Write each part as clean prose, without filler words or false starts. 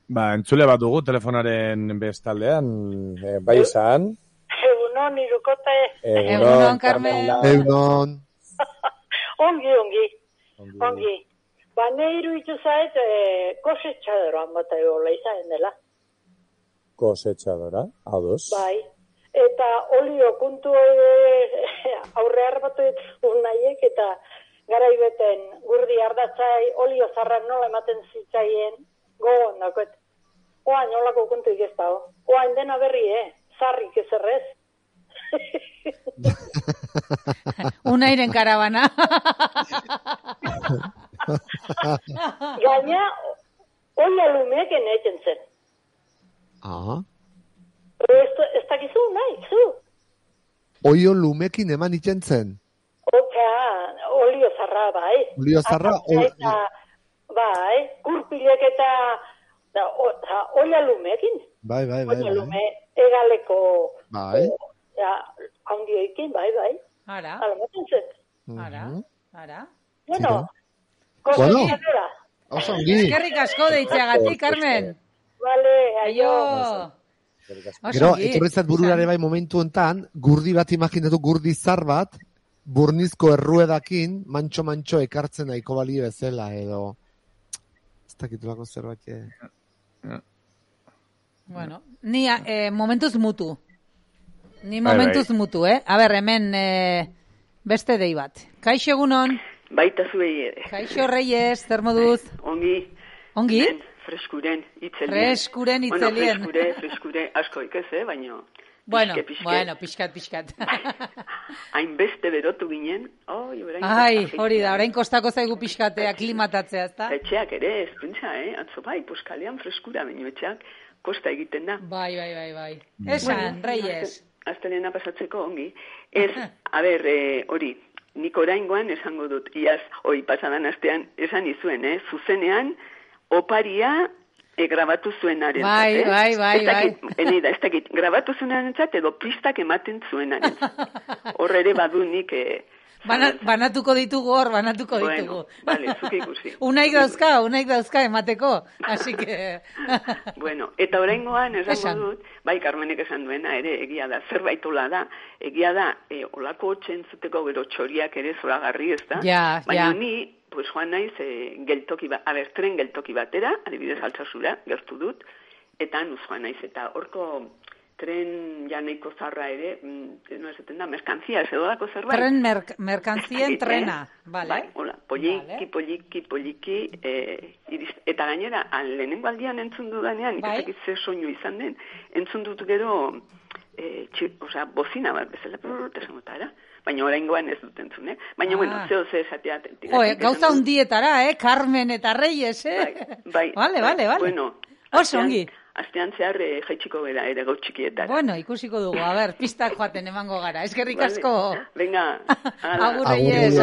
Entzule bat dugu telefonaren bestaldean, bai izan. Egunon, irukote. Egunon, Carmen. Egunon. Ongi. Ne iruditu zait, kosetxadoran bata egola izan dela. Kosetxadora, ados. Bai. Eta olio kuntu aurre harbatu urnaiek eta garaibeten gurdi ardatzai olio zarrak nola ematen zitzaien gogon dakoet. Oain olako kuntuik ez dago. Oain dena berri, zarrik ez errez. Unairen karabana. Gaina, oia lumeek enaitzen zen. Ez dakizu, nahi, zu. Oio lumekin eman itzen zen? Olio zarra, bai. Olio zarra? Bai, kurpilek eta oia lumekin. Bai. Oia lume, egaleko. Bai. Haundioikin, bai. Ara. Alamaten zen. Ara. Bueno. Oso ongi. Eskerrik asko deitzeagatik, Carmen. Vale, aio. Gero, etorrizat bururare bai momentu enten, gurdi bat imaginatu, gurdi zar bat, burnizko erruedakin, mantxo ekartzen nahiko balio bezala, edo... Ez dakitulako zerbait... Bueno, ni momentuz mutu. Ni momentuz mutu, A ber, hemen beste dei bat. Kaixo egunon? Baita zuei ere. Kaixo Reyes, zer moduz? Ongi? Men, freskuren itzelien. Bueno, freskure, asko ikez, baino... Bueno, pixkat. Hainbeste berotu ginen. Hori da, orain kostako zaigu pixkatea aklimatatzea, ezta? Etxeak ere, ez pentsa, atzo bai, puskalean freskura, baino etxeak kosta egiten da. Bai. Esan, Reyes. Astelena pasatzeko ongi. Ez, hori, nik oraingoan esango dut, iaz, pasadan astean, esan izuen, zuzenean, oparia grabatu zuenaren. Bai. Ez dakit, grabatu zuenaren edo pistak ematen zuenaren. Horre ere badu nik... Banatuko ditugu hor. Bueno, vale, zuk ikusi. Unaik dauzka emateko, así que... Bueno, eta oraingoan esango dut, bai, Carmenek esan duena ere, egia da, zerbait hola da, egia da, olako hotxen zuteko gero txoriak ere zoragarri, ez da? Baina ni, pues joan naiz, tren geltoki batera, adibidez Altsasura, gertu dut, eta nuz joan naiz, eta horko tren janeiko zarra ere, no esaten da, merkantzia, ez edolako zerbait. Tren merkantzien trena, vale. Bai, hola, poliki, eta gainera, lehenengo aldian entzun dudanean, ikatakit ze soinu izan den, entzun dut gero, bozina bat bezala, esanotara, baina oraingoan ez dut entzun, Baina, bueno, zeo ze esatea... Gauza hundietara, Carmen eta Reyes, Bai. Vale. Bueno, oso ongi. Astean zehar jaitsiko gara ere gau txikietara. Bueno, ikusiko dugu, pistak joaten emango gara. Eskerrik asko. Venga. Agur Reyes,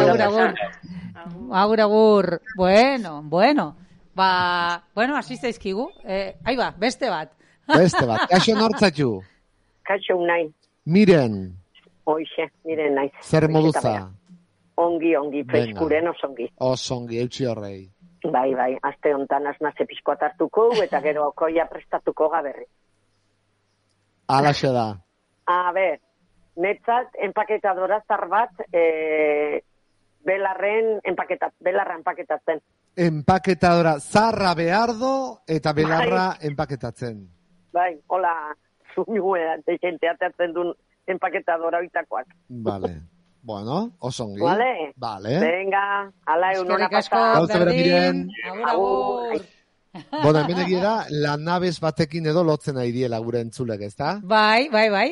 agur. Bueno. Hasi zaizkigu. Beste bat. Kaixo nortzatu? Kaixo unai. Miren. Hoixe, miren naiz. Zer moduza? Ongi, feskuren osongi. Osongi, eutxi horrei. Bai, aste hontan asnaze pixkoat hartuko, eta gero koia prestatuko gaberri. Alaxe da. Netzat, empaketadora zar bat, belarra empaketatzen. Empaketadora zarra behardo, eta belarra empaketatzen. Bai, hola, zuñue, jenteatzen duen empaketadora oitakoak. Vale. Bueno, osongi. Vale. Venga, ala eunona pasa. Gauza berdin. Agur. Bueno, hemen egiera, lanabes batekin edo lotzen ari diela gure entzulek, ez da? Bai.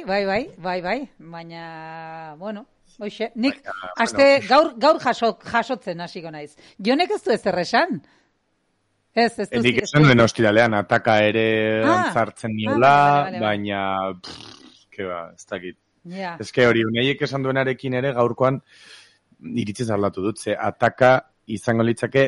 Baina, bueno, hoxe, nik gaur jasotzen hasiko naiz. Jonek ez du ezer esan? Ez du. Nik esan duen ostiralean, ataka ere ontzartzen niola, baina, ez dakit. Ez que hori, uneiek esan duenarekin ere gaurkoan iritziz aldatu dut, ze ataka izango litzake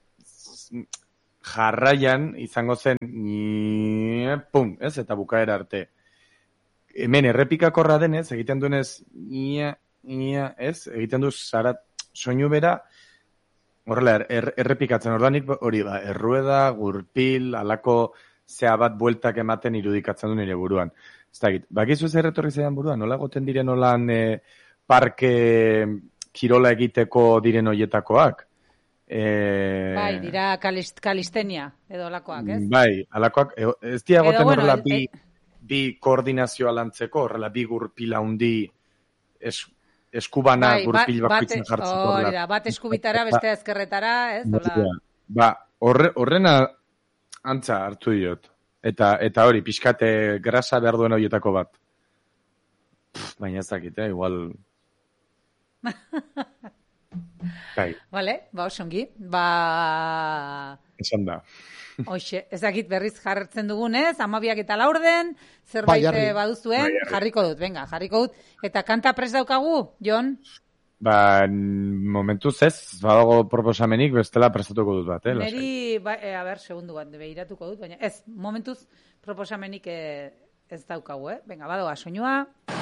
jarraian izango zen pum, ez, eta bukaera arte. Hemen errepikakorra denez, egiten duenez ez, egiten du soinu bera horrela errepikatzen ordanik hori errueda, gurpil, alako zea bat bueltak ematen irudikatzen du nire buruan. Ez dakit, bakizu zer etorri zaidan buruan, nola goten diren olan parke kirola egiteko diren hoietakoak? Bai, dira kalistenia edo alakoak, ez? Bai, alakoak, ez dira goten horrela bi koordinazioa lantzeko, horrela bi gurpila hundi eskubana gurpil bakoitzen jartzeko. Hori da, bat eskubitara, beste ezkerretara, ez? Ba, horrena antza hartu diot. Eta hori, pixkate grasa behar duen horietako bat. Baina ez dakit, igual... Bai. Vale, osongi. Esan da. Hoxe, ez dakit berriz jartzen dugunez, 12:04, zerbait baduzuen, jarriko dut, venga, jarriko dut. Eta kanta prest daukagu, Jon? Momentuz ez, badago proposamenik, bestela prestatuko dut bat, Neri, a ber, segundu bat, behiratuko dut, baina ez, momentuz proposamenik ez daukagu, venga, badoa, soinua...